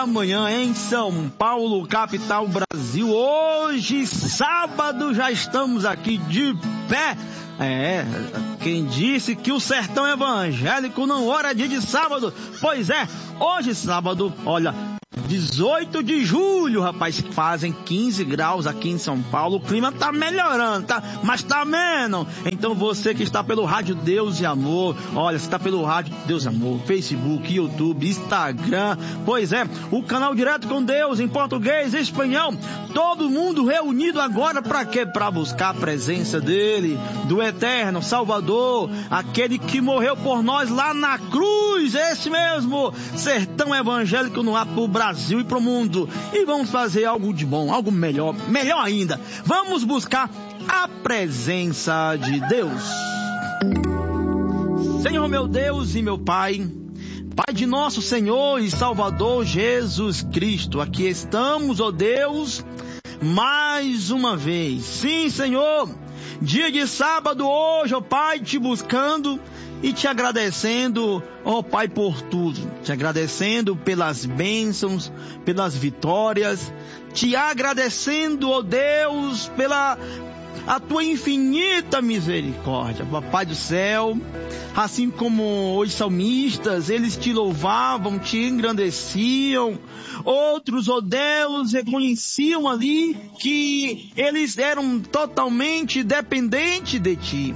da manhã em São Paulo, capital Brasil. Hoje, sábado, já estamos aqui de pé. Quem disse que o sertão evangélico não ora dia de sábado? Pois é, hoje sábado, olha, 18 de julho, rapaz, fazem 15 graus aqui em São Paulo. O clima tá melhorando, tá? Mas tá menos. Então você que está pelo Rádio Deus e Amor, olha, você está pelo Rádio Deus e Amor, Facebook, YouTube, Instagram, pois é, o canal Direto com Deus em português e espanhol, todo mundo reunido agora para quê? Para buscar a presença dele, do eterno Salvador, aquele que morreu por nós lá na cruz, esse mesmo, sertão evangélico no ar pro Brasil e pro mundo. E vamos fazer algo de bom, algo melhor ainda. Vamos buscar a presença de Deus. Senhor meu Deus e meu Pai, Pai de nosso Senhor e Salvador Jesus Cristo, aqui estamos, ó Deus, mais uma vez. Sim, Senhor, dia de sábado hoje, ó Pai, te buscando e te agradecendo, ó Pai, por tudo. Te agradecendo pelas bênçãos, pelas vitórias. Te agradecendo, ó Deus, pela a tua infinita misericórdia. Papai do céu, assim como os salmistas, eles te louvavam, te engrandeciam. Outros, ó Deus, reconheciam ali que eles eram totalmente dependentes de ti.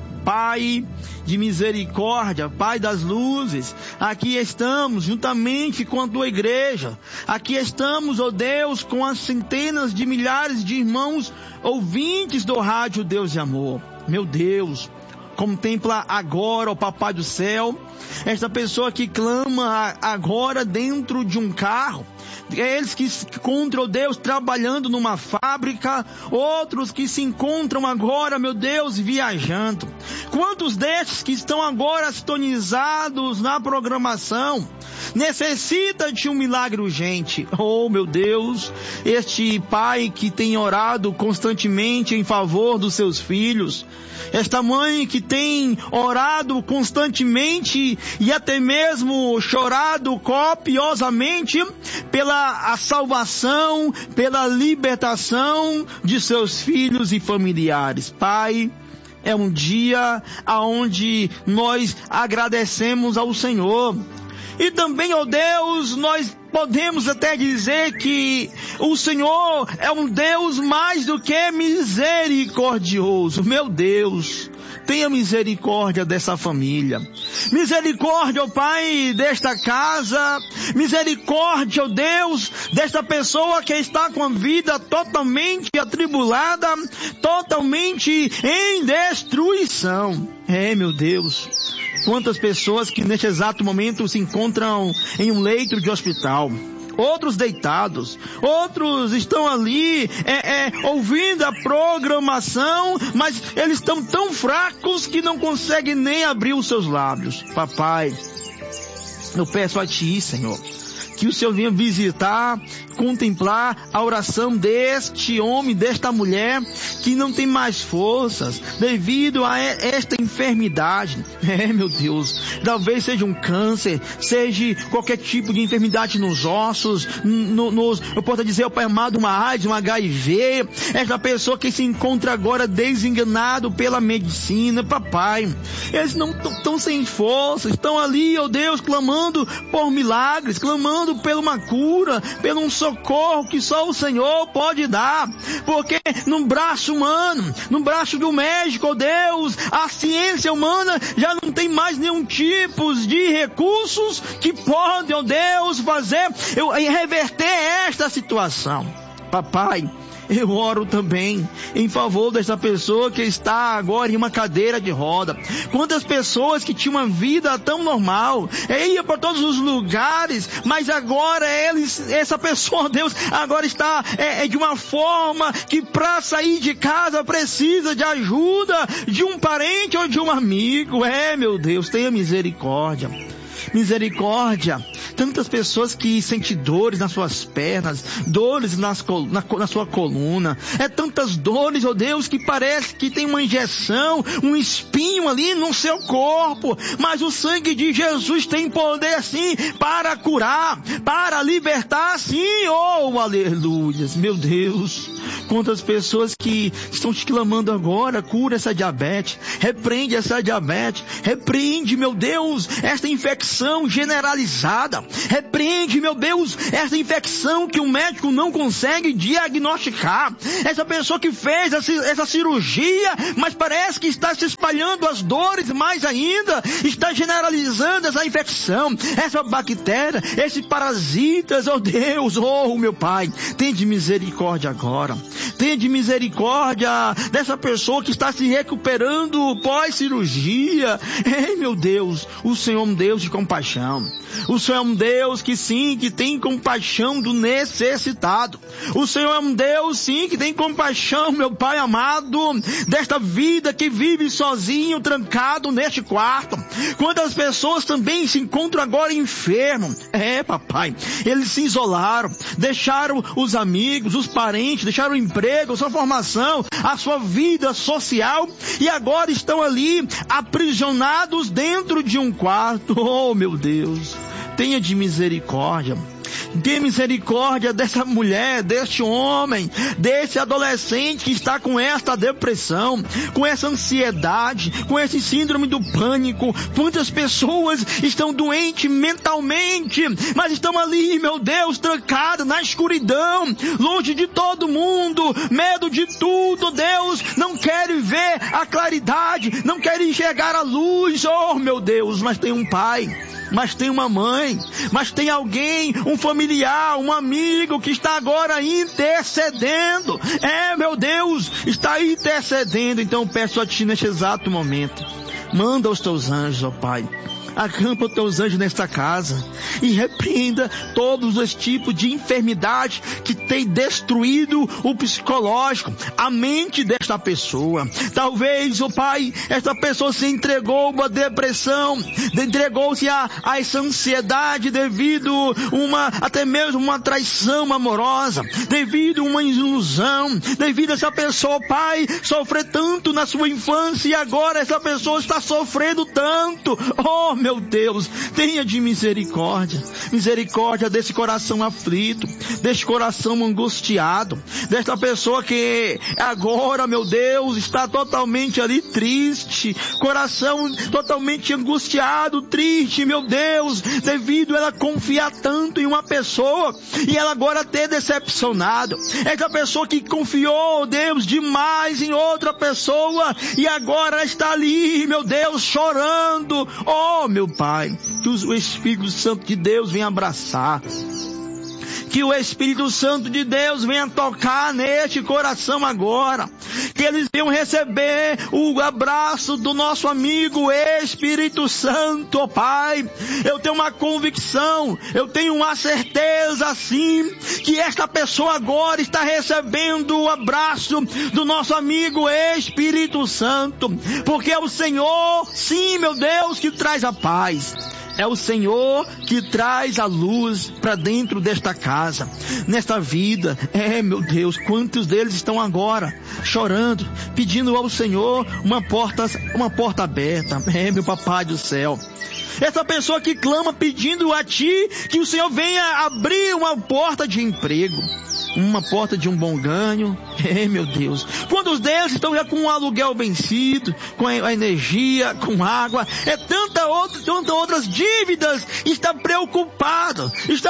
Pai de misericórdia, Pai das luzes, aqui estamos juntamente com a tua igreja, aqui estamos, ó Deus, com as centenas de milhares de irmãos ouvintes do Rádio Deus e Amor. Meu Deus, contempla agora, ó Papai do céu, esta pessoa que clama agora dentro de um carro, eles que se encontram, Deus, trabalhando numa fábrica, outros que se encontram agora, meu Deus, viajando. Quantos destes que estão agora sintonizados na programação necessita de um milagre urgente? Oh, meu Deus, este pai que tem orado constantemente em favor dos seus filhos, esta mãe que tem orado constantemente e até mesmo chorado copiosamente pela a salvação, pela libertação de seus filhos e familiares. Pai, é um dia aonde nós agradecemos ao Senhor. E também, ó Deus, nós podemos até dizer que o Senhor é um Deus mais do que misericordioso. Meu Deus, tenha misericórdia dessa família. Misericórdia, ó Pai, desta casa. Misericórdia, ó Deus, desta pessoa que está com a vida totalmente atribulada, totalmente em destruição. Meu Deus, quantas pessoas que neste exato momento se encontram em um leito de hospital, outros deitados, outros estão ali ouvindo a programação, mas eles estão tão fracos que não conseguem nem abrir os seus lábios. Papai, eu peço a Ti, Senhor, que o Senhor venha visitar, contemplar a oração deste homem, desta mulher que não tem mais forças devido a esta enfermidade. Meu Deus, talvez seja um câncer, seja qualquer tipo de enfermidade nos ossos, eu posso dizer, o Pai amado, uma AIDS, um HIV, esta pessoa que se encontra agora desenganado pela medicina. Papai, eles não estão sem força, estão ali, ó Deus, clamando por milagres, clamando por uma cura, por um socorro que só o Senhor pode dar, porque no braço humano, no braço do médico, ó Deus, a ciência humana já não tem mais nenhum tipo de recursos que podem, ó Deus, fazer reverter esta situação. Papai, eu oro também em favor dessa pessoa que está agora em uma cadeira de roda. Quantas pessoas que tinham uma vida tão normal, ia para todos os lugares, mas agora essa pessoa, Deus, agora está de uma forma que para sair de casa precisa de ajuda de um parente ou de um amigo. Meu Deus, tenha misericórdia. Misericórdia tantas pessoas que sentem dores nas suas pernas, dores na sua coluna, tantas dores, ó Deus, que parece que tem uma injeção, um espinho ali no seu corpo, mas o sangue de Jesus tem poder sim para curar, para libertar sim, oh aleluias, meu Deus, quantas pessoas que estão te clamando agora, cura essa diabetes, repreende essa diabetes, repreende, meu Deus, esta infecção generalizada, repreende, meu Deus, essa infecção que o médico não consegue diagnosticar, essa pessoa que fez essa cirurgia, mas parece que está se espalhando as dores mais ainda, está generalizando essa infecção, essa bactéria, esses parasitas, oh Deus, oh meu Pai, tem de misericórdia agora, tem de misericórdia dessa pessoa que está se recuperando pós-cirurgia. Ei, meu Deus, o Senhor é um Deus de compaixão, o Senhor é um Deus que sim, que tem compaixão do necessitado, o Senhor é um Deus sim, que tem compaixão, meu Pai amado, desta vida que vive sozinho, trancado neste quarto. Quantas pessoas também se encontram agora enfermos, papai, eles se isolaram, deixaram os amigos, os parentes, deixaram o emprego, a sua formação, a sua vida social, e agora estão ali aprisionados dentro de um quarto. Oh meu Deus, tenha de misericórdia. Tenha misericórdia dessa mulher, deste homem, desse adolescente que está com esta depressão, com essa ansiedade, com esse síndrome do pânico. Quantas pessoas estão doentes mentalmente, mas estão ali, meu Deus, trancadas na escuridão, longe de todo mundo, medo de tudo, Deus, não querem ver a claridade, não querem enxergar a luz. Oh meu Deus, mas tem um pai, mas tem uma mãe, mas tem alguém, um familiar, um amigo que está agora intercedendo. Meu Deus, está intercedendo. Então peço a Ti neste exato momento, manda os Teus anjos, ó Pai. Acampa os Teus anjos nesta casa e repreenda todos os tipos de enfermidade que tem destruído o psicológico, a mente desta pessoa. Talvez, ó Pai, esta pessoa se entregou a uma depressão, entregou-se a essa ansiedade devido até mesmo uma traição amorosa, devido a uma ilusão, devido a essa pessoa, Pai, sofrer tanto na sua infância e agora essa pessoa está sofrendo tanto. Oh meu Deus, tenha de misericórdia, misericórdia desse coração aflito, desse coração angustiado, desta pessoa que agora, meu Deus, está totalmente ali triste, coração totalmente angustiado, triste, meu Deus, devido a ela confiar tanto em uma pessoa e ela agora ter decepcionado. Essa pessoa que confiou, Deus, demais em outra pessoa e agora está ali, meu Deus, chorando. Oh, meu Pai, que o Espírito Santo de Deus venha abraçar, que o Espírito Santo de Deus venha tocar neste coração agora, que eles venham receber o abraço do nosso amigo Espírito Santo, ó Pai. Eu tenho uma convicção, eu tenho uma certeza sim, que esta pessoa agora está recebendo o abraço do nosso amigo Espírito Santo, porque é o Senhor, sim, meu Deus, que traz a paz. É o Senhor que traz a luz para dentro desta casa, nesta vida. Meu Deus, quantos deles estão agora chorando, pedindo ao Senhor uma porta aberta. Meu Papai do céu. Essa pessoa que clama pedindo a Ti que o Senhor venha abrir uma porta de emprego, uma porta de um bom ganho. Meu Deus, quantos deles estão já com o aluguel vencido, com a energia, com água, tantas outras dívidas, está preocupado,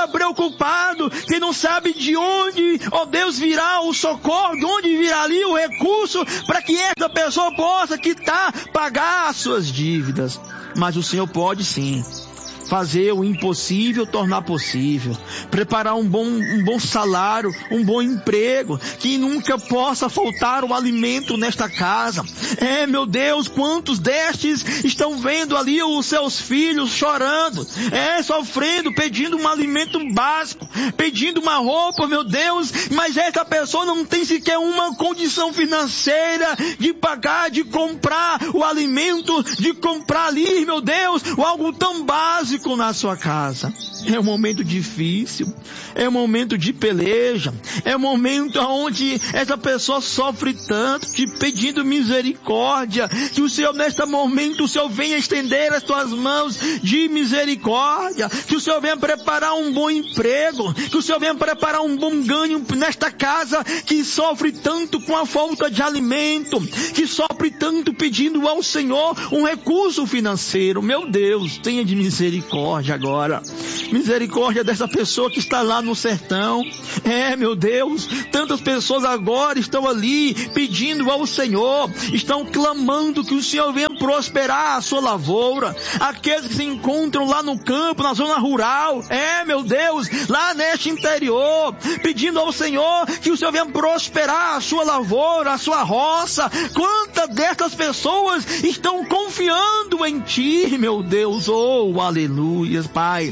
que não sabe de onde, ó Deus, virá o socorro, de onde virá ali o recurso para que essa pessoa possa pagar as suas dívidas. Mas o Senhor pode sim fazer o impossível tornar possível, preparar um bom salário, um bom emprego, que nunca possa faltar o alimento nesta casa. Meu Deus, quantos destes estão vendo ali os seus filhos chorando, sofrendo, pedindo um alimento básico, pedindo uma roupa, meu Deus, mas essa pessoa não tem sequer uma condição financeira de pagar, de comprar o alimento, de comprar ali, meu Deus, algo tão básico. físico na sua casa. É um momento difícil, é um momento de peleja, é um momento onde essa pessoa sofre tanto, te pedindo misericórdia, que o Senhor neste momento, o Senhor venha estender as tuas mãos de misericórdia, que o Senhor venha preparar um bom emprego, que o Senhor venha preparar um bom ganho nesta casa que sofre tanto com a falta de alimento, que sofre tanto pedindo ao Senhor um recurso financeiro. Meu Deus, tenha de misericórdia agora. Misericórdia dessa pessoa que está lá no sertão. Meu Deus, tantas pessoas agora estão ali pedindo ao Senhor, estão clamando que o Senhor venha prosperar a sua lavoura. Aqueles que se encontram lá no campo, na zona rural, meu Deus, lá neste interior, pedindo ao Senhor que o Senhor venha prosperar a sua lavoura, a sua roça. Quantas dessas pessoas estão confiando em Ti, meu Deus? Oh, aleluia, Pai.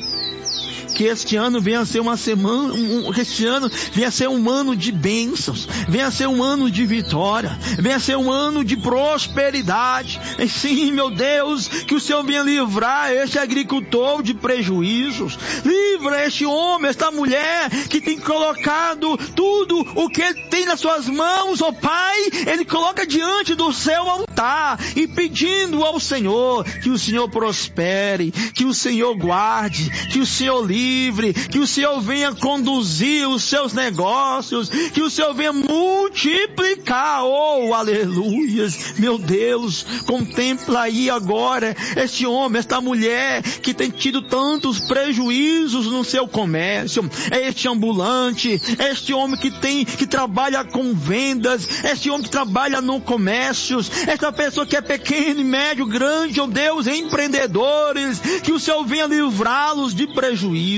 Que este ano venha a ser uma semana, este ano venha a ser um ano de bênçãos, venha a ser um ano de vitória, venha a ser um ano de prosperidade. E sim, meu Deus, que o Senhor venha livrar este agricultor de prejuízos, livra este homem, esta mulher que tem colocado tudo o que ele tem nas suas mãos, ó Pai, ele coloca diante do seu altar e pedindo ao Senhor que o Senhor prospere, que o Senhor guarde, que o Senhor livre, que o Senhor venha conduzir os seus negócios, que o Senhor venha multiplicar. Oh, aleluias, meu Deus, contempla aí agora este homem, esta mulher que tem tido tantos prejuízos no seu comércio, este ambulante, este homem que trabalha com vendas, este homem que trabalha no comércio, esta pessoa que é pequeno, médio, grande, oh Deus, empreendedores, que o Senhor venha livrá-los de prejuízos.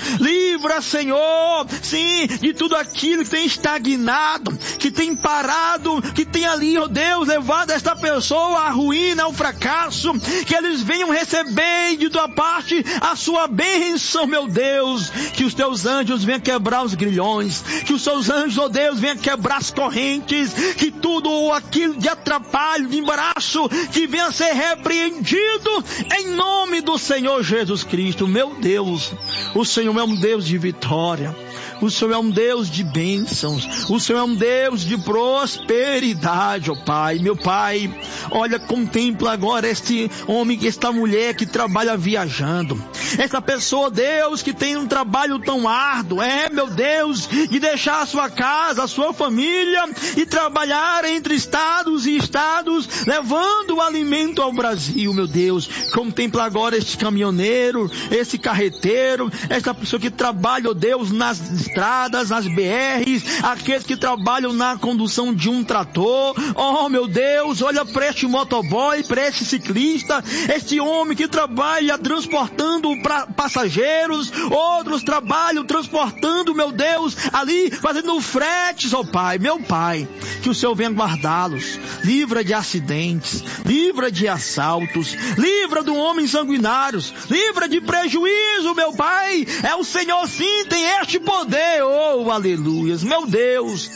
Livra, Senhor, sim, de tudo aquilo que tem estagnado, que tem parado, que tem ali, oh Deus, levado esta pessoa à ruína, ao fracasso, que eles venham receber de tua parte a sua bênção, meu Deus, que os teus anjos venham quebrar os grilhões, que os seus anjos, oh Deus, venham quebrar as correntes, que tudo aquilo de atrapalho, de embaraço, que venha ser repreendido em nome do Senhor Jesus Cristo. Meu Deus, o Senhor é um Deus de vitória, o Senhor é um Deus de bênçãos, o Senhor é um Deus de prosperidade, ó Pai. Meu Pai, olha, contempla agora este homem, esta mulher que trabalha viajando, essa pessoa, Deus, que tem um trabalho tão árduo, meu Deus, de deixar a sua casa, a sua família e trabalhar entre estados e estados, levando o alimento ao Brasil, meu Deus. Contempla agora este caminhoneiro, esse carreteiro, esta pessoa que trabalha, ó Deus, nas estradas, nas BRs, aqueles que trabalham na condução de um trator. Oh, meu Deus, olha para este motoboy, para este ciclista, este homem que trabalha transportando passageiros, outros trabalham transportando, meu Deus, ali, fazendo fretes, ó Pai. Meu Pai, que o Senhor venha guardá-los, livra de acidentes, livra de assaltos, livra do homens sanguinários, livra de prejuízo, meu Pai. É o Senhor, sim, tem este poder. Oh, aleluias, meu Deus.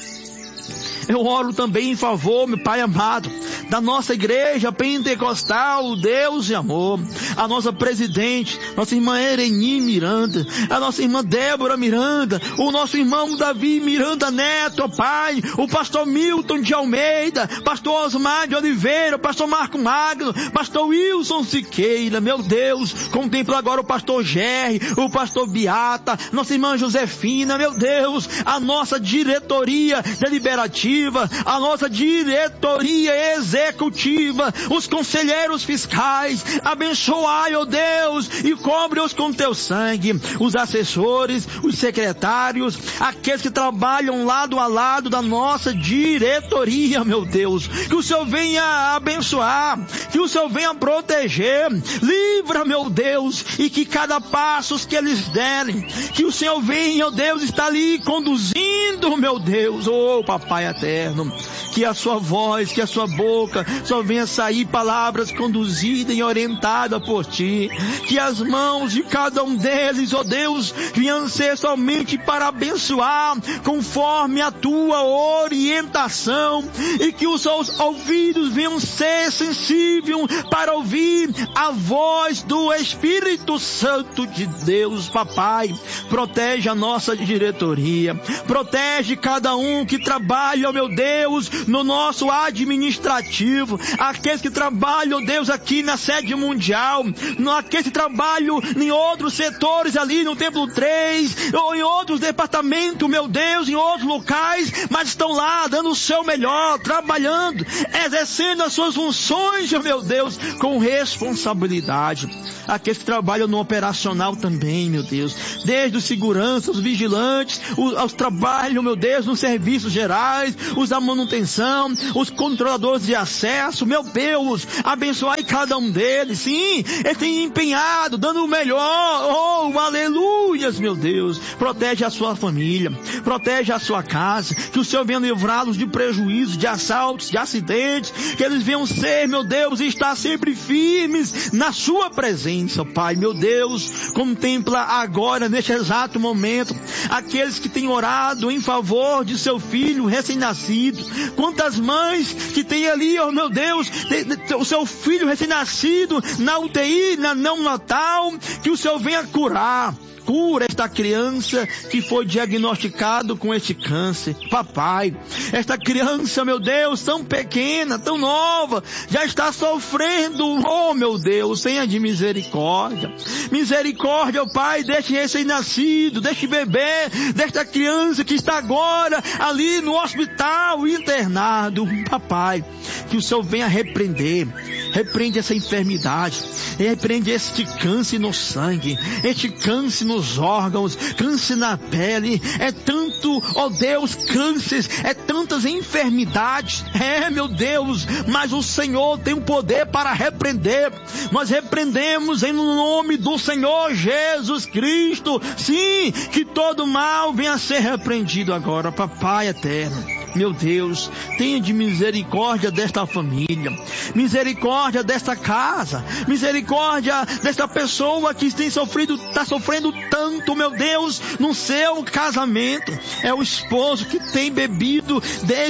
Eu oro também em favor, meu Pai amado, da nossa igreja pentecostal, Deus de amor, a nossa presidente, nossa irmã Ereni Miranda, a nossa irmã Débora Miranda, o nosso irmão Davi Miranda Neto, Pai, o pastor Milton de Almeida, pastor Osmar de Oliveira, pastor Marco Magno, pastor Wilson Siqueira. Meu Deus, contempla agora o pastor Gerry, o pastor Beata, nossa irmã Josefina, meu Deus, a nossa diretoria deliberativa, a nossa diretoria executiva, os conselheiros fiscais. Abençoai, ó Deus, e cobre-os com teu sangue, os assessores, os secretários, aqueles que trabalham lado a lado da nossa diretoria, meu Deus, que o Senhor venha abençoar, que o Senhor venha proteger, livra, meu Deus, e que cada passo que eles derem, que o Senhor venha, ó Deus, está ali conduzindo, meu Deus, oh Papai eterno, que a sua voz, que a sua boca boca só venha sair palavras conduzidas e orientadas por Ti. Que as mãos de cada um deles, ó Deus, venham ser somente para abençoar, conforme a Tua orientação. E que os seus ouvidos venham ser sensíveis para ouvir a voz do Espírito Santo de Deus. Papai, protege a nossa diretoria, protege cada um que trabalha, ó meu Deus, no nosso administrativo, aqueles que trabalham, ó Deus, aqui na sede mundial, aqueles que trabalham em outros setores ali no Templo 3, ou em outros departamentos, meu Deus, em outros locais, mas estão lá dando o seu melhor, trabalhando, exercendo as suas funções, ó meu Deus, com responsabilidade. Aqueles que trabalham no operacional também, meu Deus, desde os seguranças, os vigilantes, os trabalham, meu Deus, nos serviços gerais, os da manutenção, os controladores de acesso, meu Deus, abençoai cada um deles. Sim, eles têm empenhado, dando o melhor. Oh, aleluias, meu Deus. Protege a sua família, protege a sua casa, que o Senhor venha livrá-los de prejuízos, de assaltos, de acidentes, que eles venham ser, meu Deus, e estar sempre firmes na sua presença, Pai. Meu Deus, contempla agora, neste exato momento, aqueles que têm orado em favor de seu filho recém-nascido. Quantas mães que tem ali, oh meu Deus, o seu filho recém-nascido na UTI, na neonatal, que o Senhor venha curar. Cura esta criança que foi diagnosticado com este câncer. Papai, esta criança, meu Deus, tão pequena, tão nova, já está sofrendo. Oh, meu Deus, tenha de misericórdia. Misericórdia, oh Pai, deste recém-nascido, deste bebê, desta criança que está agora ali no hospital internado. Papai, que o Senhor venha repreender. Repreende essa enfermidade, repreende este câncer no sangue, este câncer nos órgãos, câncer na pele. É tanto, ó Deus, cânceres, é tantas enfermidades. É, meu Deus, mas o Senhor tem o poder para repreender. Nós repreendemos em nome do Senhor Jesus Cristo. Sim, que todo mal venha a ser repreendido agora, Papai eterno. Meu Deus, tenha de misericórdia desta família, misericórdia desta casa, misericórdia desta pessoa que está sofrendo tanto, meu Deus, no seu casamento. É o esposo que tem bebido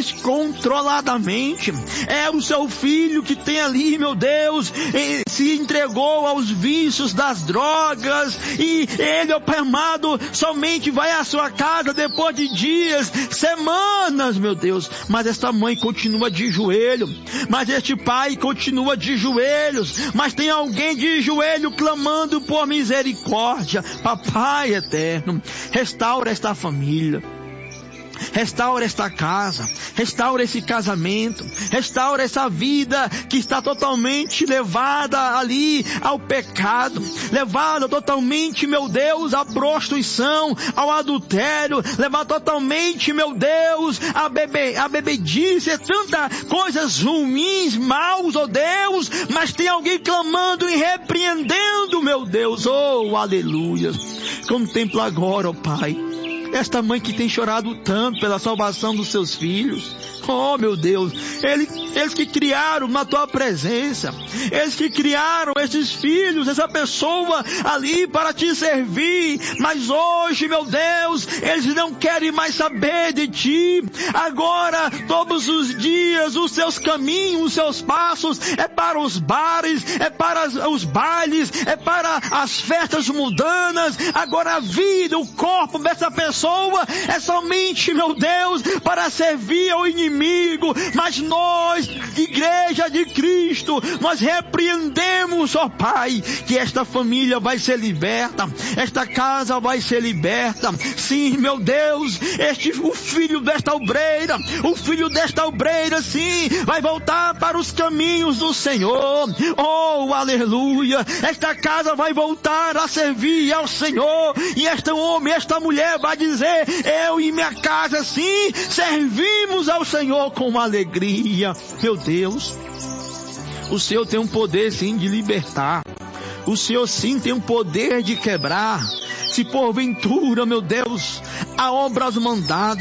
descontroladamente, é o seu filho que tem ali, meu Deus, se entregou aos vícios das drogas, e ele, ó Pai amado, somente vai à sua casa depois de dias, semanas, meu Deus, mas esta mãe continua de joelho, mas este pai continua de joelhos, mas tem alguém de joelho clamando por misericórdia. Papai eterno, restaura esta família, restaura esta casa, restaura esse casamento, restaura essa vida que está totalmente levada ali ao pecado, levada totalmente, meu Deus, à prostituição, ao adultério, levada totalmente, meu Deus, à bebedice, tantas coisas ruins, maus, ó Deus, mas tem alguém clamando e repreendendo, meu Deus, oh, aleluia. Contempla agora, ó Pai, esta mãe que tem chorado tanto pela salvação dos seus filhos. Oh, meu Deus, eles que criaram na tua presença, eles que criaram esses filhos, essa pessoa ali para te servir, mas hoje, meu Deus, eles não querem mais saber de ti. Agora, todos os dias, os seus caminhos, os seus passos, é para os bares, é para os bailes, é para as festas mundanas. Agora a vida, o corpo dessa pessoa é somente, meu Deus, para servir ao inimigo. Mas nós, Igreja de Cristo, nós repreendemos, ó Pai, que esta família vai ser liberta, esta casa vai ser liberta. Sim, meu Deus, o filho desta obreira, sim, vai voltar para os caminhos do Senhor. Oh, aleluia. Esta casa vai voltar a servir ao Senhor, e este homem, esta mulher vai dizer: eu e minha casa, sim, servimos ao Senhor com alegria. Meu Deus, o Senhor tem um poder sim de libertar, o Senhor sim tem um poder de quebrar. Se porventura, meu Deus, há obras mandadas,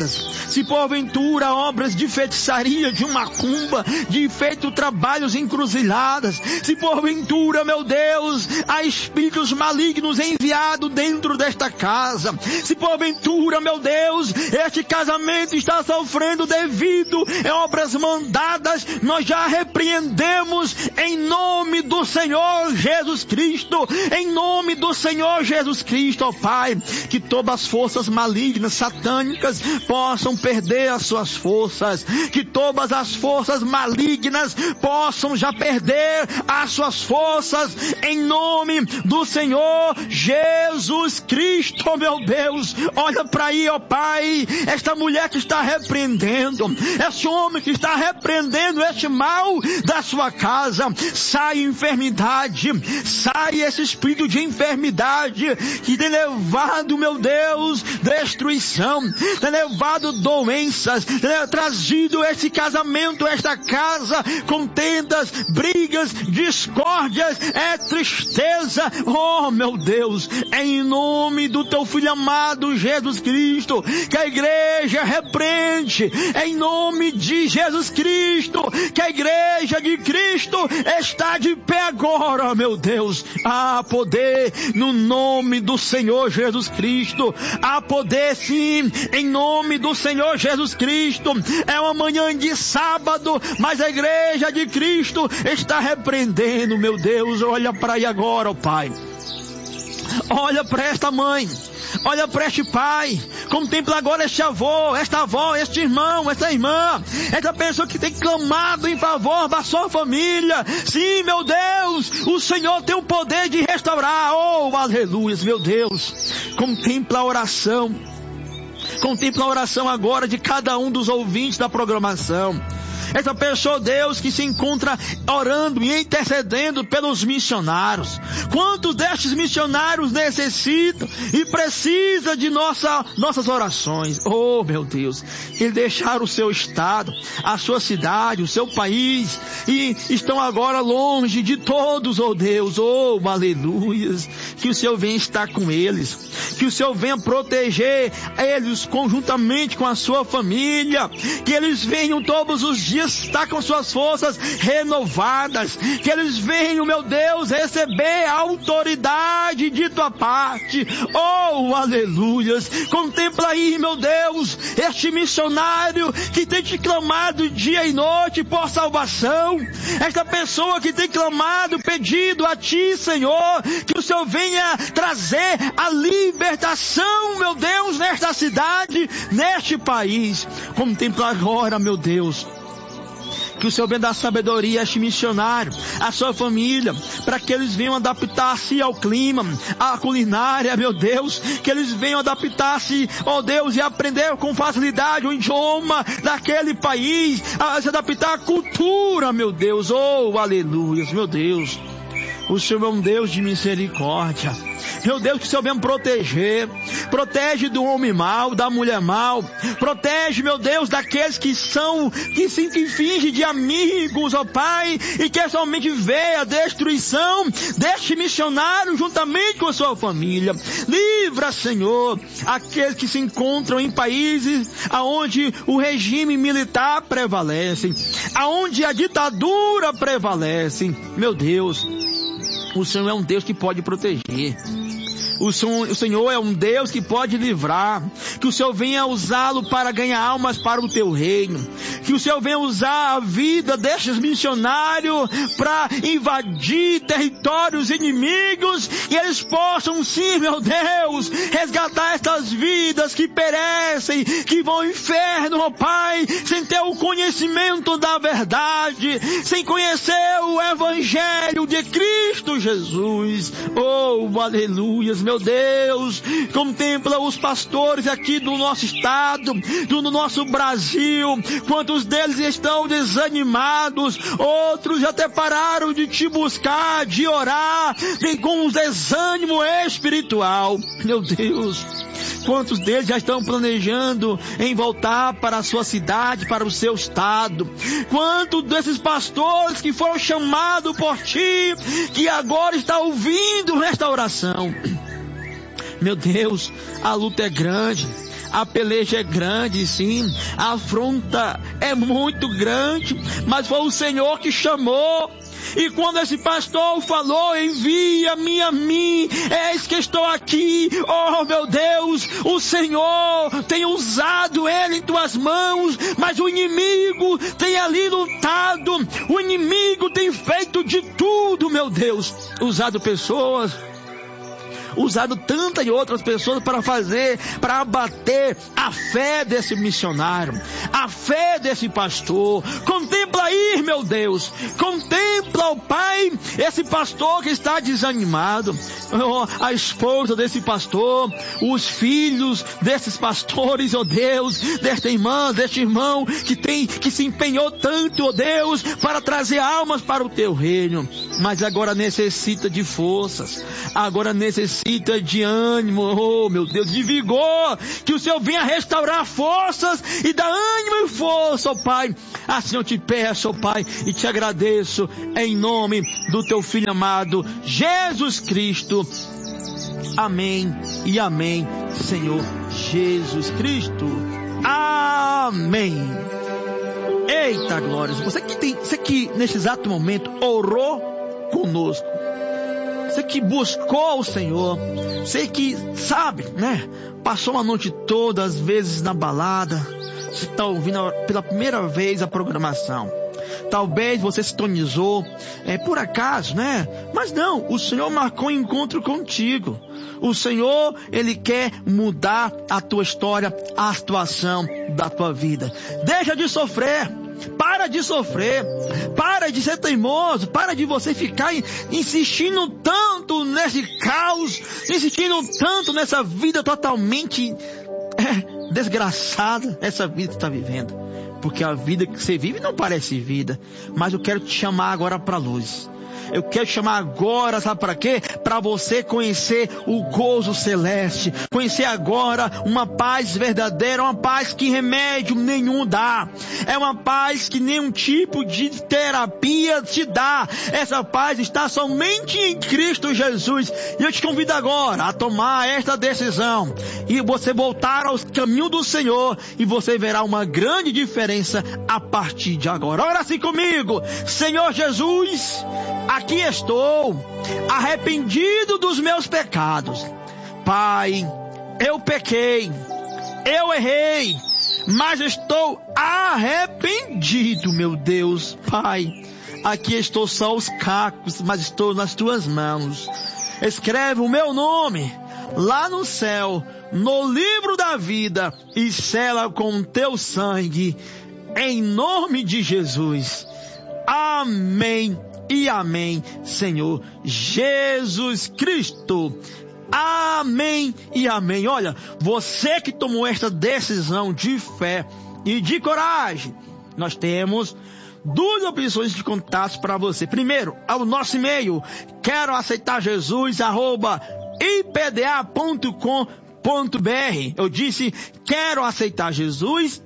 Se porventura obras de feitiçaria, de macumba, de feito trabalhos encruzilhadas, se porventura, meu Deus, há espíritos malignos enviados dentro desta casa, se porventura, meu Deus, este casamento está sofrendo devido a obras mandadas, nós já repreendemos em nome do Senhor Jesus Cristo, em nome do Senhor Jesus Cristo, ó Pai, que todas as forças malignas, satânicas, possam perder as suas forças, que todas as forças malignas possam já perder as suas forças, em nome do Senhor Jesus Cristo, oh meu Deus. Olha para aí, ó Pai, esta mulher que está repreendendo, esse homem que está repreendendo este mal da sua casa, sai enfermidade, sai esse espírito de enfermidade que tem levado, meu Deus, destruição, tem levado doenças, tem trazido esse casamento, esta casa, contendas, brigas, discórdias, tristeza. Oh meu Deus, em nome do teu Filho amado Jesus Cristo, que a igreja repreende, em nome de Jesus Cristo, que a igreja de Cristo está de pé agora, meu Deus. Há poder no nome do Senhor Jesus Cristo, há poder sim, em nome do Senhor Jesus Cristo. É uma manhã de sábado, mas a igreja de Cristo está repreendendo, meu Deus. Olha para aí agora, ó Pai. Olha para esta mãe, olha para este pai, contempla agora este avô, esta avó, este irmão, esta irmã, essa pessoa que tem clamado em favor da sua família. Sim, meu Deus, o Senhor tem o poder de restaurar. Oh, aleluia, meu Deus. Contempla a oração, contempla a oração agora de cada um dos ouvintes da programação. Essa pessoa, Deus, que se encontra orando e intercedendo pelos missionários. Quantos destes missionários necessitam e precisam de nossas orações? Oh, meu Deus, eles deixaram o seu estado, a sua cidade, o seu país, e estão agora longe de todos, oh Deus. Oh, aleluias. Que o Senhor venha estar com eles, que o Senhor venha proteger eles conjuntamente com a sua família, que eles venham todos os dias estar com suas forças renovadas, que eles venham, meu Deus, receber a autoridade de tua parte. Oh, aleluias. Contempla aí, meu Deus, este missionário que tem te clamado dia e noite por salvação, esta pessoa que tem clamado, pedido a ti, Senhor, que o Senhor venha trazer a libertação, meu Deus, nesta cidade, neste país. Contempla agora, meu Deus, que o Senhor venha dar sabedoria a este missionário, a sua família, para que eles venham adaptar-se ao clima, à culinária, meu Deus, que eles venham adaptar-se, ó Deus, e aprender com facilidade o idioma daquele país, a se adaptar à cultura, meu Deus. Oh, aleluia, meu Deus. O Senhor é um Deus de misericórdia. Meu Deus, que o Senhor venha proteger. Protege do homem mau, da mulher mau. Protege, meu Deus, daqueles que fingem de amigos, ó Pai, e que somente vê a destruição deste missionário juntamente com a sua família. Livra, Senhor, aqueles que se encontram em países aonde o regime militar prevalece, aonde a ditadura prevalece. Meu Deus, o Senhor é um Deus que pode proteger. O Senhor é um Deus que pode livrar. Que o Senhor venha usá-lo para ganhar almas para o teu reino. Que o Senhor venha usar a vida destes missionários para invadir territórios inimigos. E eles possam, sim, meu Deus, resgatar estas vidas que perecem, que vão ao inferno, ó Pai, sem ter o conhecimento da verdade, sem conhecer o Evangelho de Cristo Jesus. Oh, aleluia, meu Deus. Contempla os pastores aqui do nosso estado, do nosso Brasil. Quantos deles estão desanimados, outros até pararam de te buscar, de orar, tem com um desânimo espiritual. Meu Deus, quantos deles já estão planejando em voltar para a sua cidade, para o seu estado? Quantos desses pastores que foram chamados por ti, que agora está ouvindo esta oração? Meu Deus, a luta é grande, a peleja é grande, sim, a afronta é muito grande, mas foi o Senhor que chamou. E quando esse pastor falou, envia-me a mim, eis que estou aqui, oh meu Deus, o Senhor tem usado ele em tuas mãos, mas o inimigo tem ali lutado, o inimigo tem feito de tudo, meu Deus, usado pessoas, usado tantas e outras pessoas para abater a fé desse missionário, a fé desse pastor. Contempla aí, meu Deus, contempla, ó Pai, esse pastor que está desanimado, a esposa desse pastor, os filhos desses pastores, ó Deus, desta irmã, deste irmão que se empenhou tanto, ó Deus, para trazer almas para o teu reino, mas agora necessita de forças, agora necessita de ânimo, oh meu Deus, de vigor, que o Senhor venha restaurar forças e dar ânimo e força, ó Pai. Assim eu te peço, ó Pai, e te agradeço em nome do teu Filho amado, Jesus Cristo. Amém e amém, Senhor Jesus Cristo. Amém. Eita glória, você que nesse exato momento orou conosco, você que buscou o Senhor, você que sabe, né, passou a noite toda, às vezes na balada, você está ouvindo pela primeira vez a programação, talvez você sintonizou, por acaso, né, mas não, o Senhor marcou um encontro contigo. O Senhor, Ele quer mudar a tua história, a situação da tua vida. Deixa de sofrer. Para de sofrer, para de ser teimoso, para de você ficar insistindo tanto nesse caos, insistindo tanto nessa vida totalmente desgraçada, essa vida que você está vivendo. Porque a vida que você vive não parece vida, mas eu quero te chamar agora para a luz. Eu quero te chamar agora, sabe para quê? Para você conhecer o gozo celeste. Conhecer agora uma paz verdadeira, uma paz que remédio nenhum dá. É uma paz que nenhum tipo de terapia te dá. Essa paz está somente em Cristo Jesus. E eu te convido agora a tomar esta decisão. E você voltar aos caminhos do Senhor. E você verá uma grande diferença a partir de agora. Ora assim comigo. Senhor Jesus, aqui estou, arrependido dos meus pecados. Pai, eu pequei, eu errei, mas estou arrependido, meu Deus. Pai, aqui estou só os cacos, mas estou nas tuas mãos. Escreve o meu nome lá no céu, no livro da vida, e sela com o teu sangue, em nome de Jesus. Amém. E amém, Senhor Jesus Cristo. Amém e amém. Olha, você que tomou esta decisão de fé e de coragem, nós temos duas opções de contatos para você. Primeiro, ao nosso e-mail, quero aceitar Jesus, @ipda.com.br. Eu disse, quero aceitar Jesus,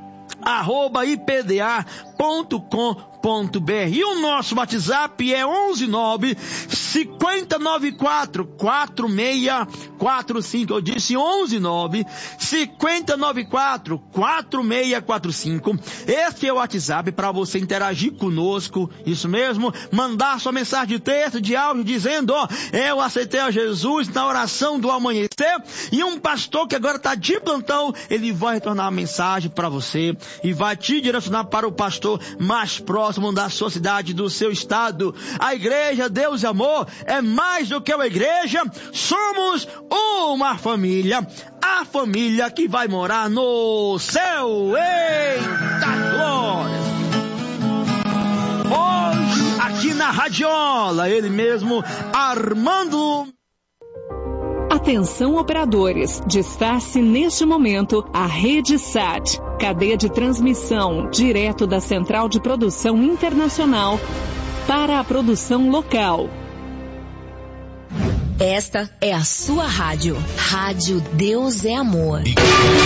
@ipda.com.br. E o nosso WhatsApp é 119-5094-4645. Eu disse 119-5094-4645. Esse é o WhatsApp para você interagir conosco. Isso mesmo, mandar sua mensagem de texto, de áudio, dizendo, eu aceitei a Jesus na oração do amanhecer. E um pastor que agora está de plantão, ele vai retornar a mensagem para você e vai te direcionar para o pastor mais próximo da sua cidade, do seu estado. A igreja Deus e Amor é mais do que uma igreja, somos uma família, a família que vai morar no céu. Eita glória! Hoje, aqui na Radiola, ele mesmo, Armando. Atenção operadores, destaque neste momento a Rede Sat, cadeia de transmissão direto da Central de Produção Internacional para a produção local. Esta é a sua rádio. Rádio Deus é Amor.